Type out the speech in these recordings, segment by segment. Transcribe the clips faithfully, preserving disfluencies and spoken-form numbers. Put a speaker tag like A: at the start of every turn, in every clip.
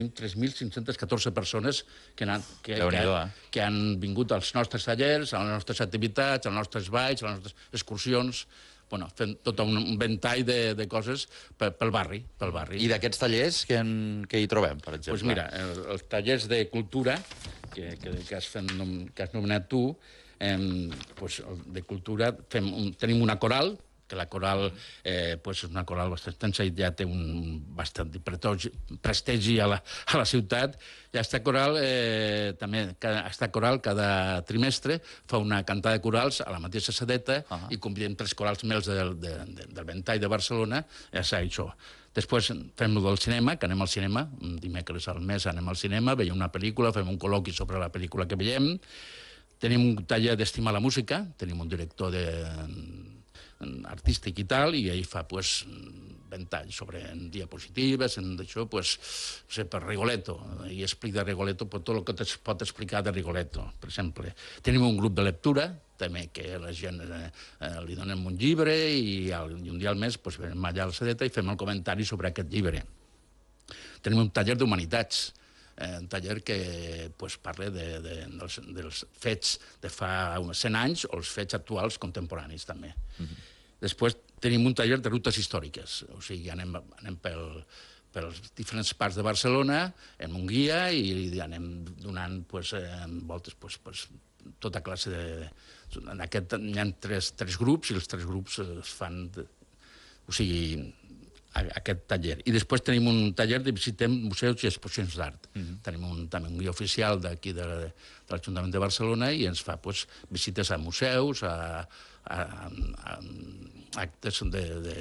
A: tres mil cinc-centes catorze persones que han, que, que,
B: Déu-n'hi-do, eh?
A: que han vingut als nostres tallers, a les nostres activitats, als nostres balls, a les nostres excursions, bueno, fent tot un, un ventall de, de coses pel, pel barri. Pel barri.
B: I d'aquests tallers, què, en, què hi trobem, per exemple?
A: Pues mira, el, els tallers de cultura, que, que, que, has, fet, que has nomenat tu, eh, pues, de cultura, fem un, tenim una coral, que la coral eh, pues és una coral bastant extensa i ja té un bastant prestigi a la, a la ciutat. I aquesta coral, eh, també, aquesta coral cada trimestre fa una cantada de corals a la mateixa sedeta uh -huh. i convidem tres corals més del, de, de, del ventall de Barcelona a fer això. Després fem el del cinema, que anem al cinema, un dimecres al mes anem al cinema, veiem una pel·lícula, fem un col·loqui sobre la pel·lícula que veiem. Tenim un taller d'estimar la música, tenim un director de artístic i tal, i ell fa pues, ventall sobre en diapositives, en d'això, pues, no sé, per Rigoletto, i explica de Rigoletto pues, tot el que es pot explicar de Rigoletto, per exemple. Tenim un grup de lectura, també, que la gent eh, li donem un llibre i, i un dia al mes pues, venim allà a la sedeta i fem el comentari sobre aquest llibre. Tenim un taller d'humanitats, eh, un taller que pues, parla de, de, dels, dels fets de fa uns cent anys o els fets actuals contemporanis, també. Mm-hmm. Després tenim un taller de rutes històriques, o sigui, anem, anem pel, pels diferents parts de Barcelona, amb un guia, i anem donant pues, eh, voltes pues, pues, tota classe de... En aquest hi ha tres, tres grups, i els tres grups es fan... De, o sigui, aquest taller. I després tenim un taller de visitem museus i exposicions d'art. Mm-hmm. Tenim un, també un guia oficial d'aquí de, de l'Ajuntament de Barcelona i ens fa pues, visites a museus, a, a, a, a actes de, de,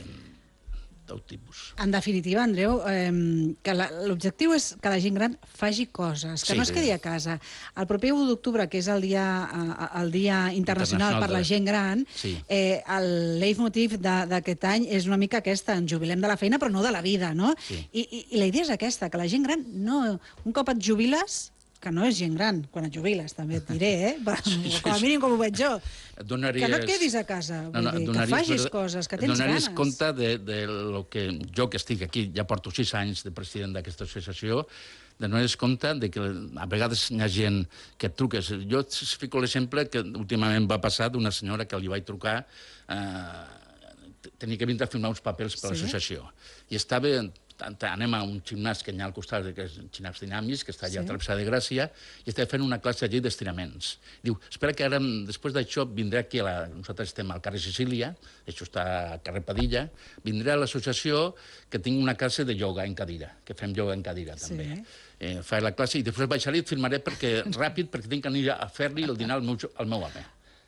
A: tot tipus.
C: En definitiva, Andreu, eh, que l'objectiu és que la gent gran faci coses, que sí, no es quedi a casa. El proper u d'octubre, que és el Dia, el dia Internacional, Internacional per la Gent Gran, sí. eh, el leitmotiv d'aquest any és una mica aquesta, ens jubilem de la feina però no de la vida, no? Sí. I, i, I la idea és aquesta, que la gent gran, no, un cop et jubiles, que no és gent gran, quan et jubiles, també et diré, eh? Com a mínim com ho veig jo.
A: Donaries...
C: Que no et quedis a casa, vull no, no, dir, que facis per... coses, que tens
A: donaries
C: ganes.
A: Donaries compte de, de lo que jo, que estic aquí, ja porto sis anys de president d'aquesta associació, de donaries compte de que a vegades hi ha gent que et truques. Jo fico l'exemple que últimament va passar d'una senyora que li vaig trucar, eh, tenia que vindre a firmar uns papers per sí? l'associació. I estava... anem a un gimnàs que hi ha al costat, que és el gimnàs dinàmics, que està allà sí. a Travessada de Gràcia, i estava fent una classe allí d'estiraments. Diu, espera que ara, després d'això, vindré aquí, a la... nosaltres estem al carrer Sicília, això està al carrer Padilla, vindré a l'associació que tinc una classe de ioga en cadira, que fem ioga en cadira, també. Sí. Eh, faré la classe i després baixaré i et filmaré perquè, ràpid, perquè tinc que anar a fer-li el dinar al meu, al meu home.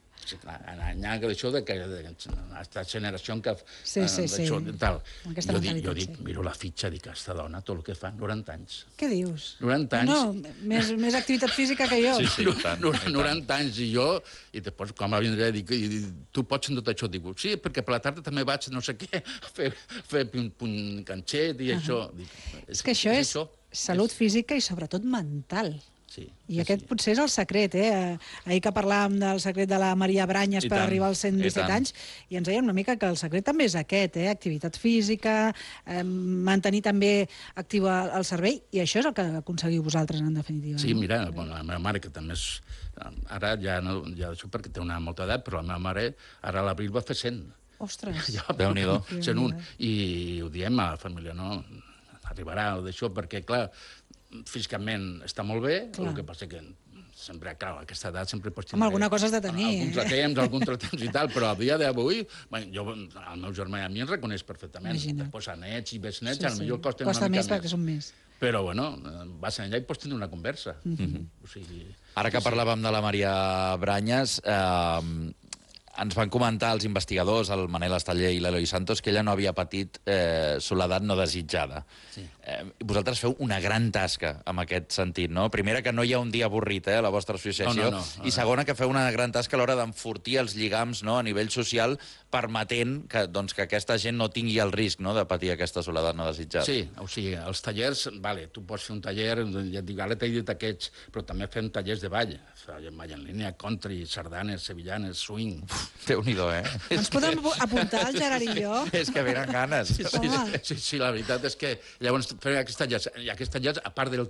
A: Hi ha això de que aquesta generació que
C: sí, sí, sí.
A: tal. Jo dic, jo dic, miro la fitxa, dic, aquesta dona, tot el que fa, noranta anys.
C: Què dius?
A: noranta anys.
C: No, més, més activitat física que jo.
B: Sí, sí, tant,
A: noranta anys, i jo, i després quan va vindre, dic, tu pots en tot això? Dic, sí, perquè per la tarda també vaig, no sé què, fer, fer un punt canxet i això. Dic,
C: és, és que això és, és salut física i sobretot mental.
A: Sí,
C: I aquest sí. potser és el secret, eh? Ahir que parlàvem del secret de la Maria Branyes I per tant, arribar als cent disset anys, i ens deien una mica que el secret també és aquest, eh? Activitat física, eh, mantenir també actiu el cervell, i això és el que aconseguiu vosaltres, en definitiva.
A: Sí, no? Mira, bueno, la meva mare, que també és... Ara ja no ja això perquè té una molta edat, però la meva mare ara a l'abril va fer cent.
C: Ostres!
A: Ja, Déu-n'hi-do. cent un. I ho diem a la família, no? Arribarà d'això, perquè, clar, físicament està molt bé, clar. El que passa que sempre, clar, a aquesta edat sempre pots tenir...
C: Home, alguna cosa has de tenir,
A: eh? Alguns temps, alguns temps i tal, però a dia d'avui, bueno, jo, el meu germà i a mi ens reconeix perfectament.
C: Imagina't.
A: Després a nets i besnets, sí,
C: sí.
A: potser costa,
C: costa
A: una
C: més
A: mica
C: perquè són més.
A: Però, bueno, vas allà i pots tenir una conversa.
B: Mm-hmm.
A: O sigui...
B: Ara que parlàvem de la Maria Branyes, eh, ens van comentar els investigadors, el Manel Esteller i l'Eloi Santos, que ella no havia patit eh, soledat no desitjada. Sí. Eh, vosaltres feu una gran tasca en aquest sentit, no? Primera, que no hi ha un dia avorrit eh, a la vostra associació,
A: no, no, no, no.
B: I segona, que feu una gran tasca a l'hora d'enfortir els lligams, no?, a nivell social, permetent que, doncs, que aquesta gent no tingui el risc, no?, de patir aquesta soledat no desitjada.
A: Sí, o sigui, els tallers, vale, tu pots fer un taller, ja et dic, ara t'he dit aquests, però també fem tallers de ball, ball en línia, country, sardanes, sevillanes, swing...
B: Déu-n'hi-do, eh?
C: Ens podem apuntar, el Gerard i jo?
B: És que venen ganes.
A: Sí, sí, sí, sí, la veritat és que llavors fem aquests tallers, i aquests tallers, a part del